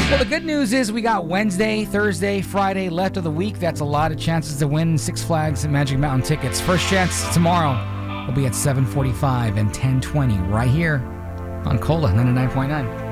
Well, the good news is we got Wednesday, Thursday, Friday left of the week. That's a lot of chances to win Six Flags and Magic Mountain tickets. First chance tomorrow will be at 7:45 and 10:20 right here on Cola 99.9.